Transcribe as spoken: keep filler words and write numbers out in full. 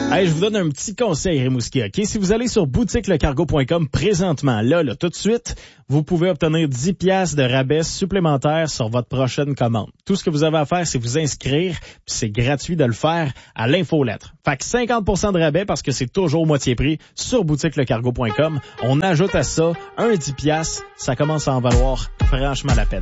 Hey, je vous donne un petit conseil, Rimouski, OK? Si vous allez sur boutique le cargo point com présentement, là, là, tout de suite, vous pouvez obtenir dix piastres de rabais supplémentaires sur votre prochaine commande. Tout ce que vous avez à faire, c'est vous inscrire, puis c'est gratuit de le faire à l'infolettre. Fait que cinquante pour cent de rabais parce que c'est toujours moitié prix sur boutique le cargo point com. On ajoute à ça un dix piastres, ça commence à en valoir franchement la peine.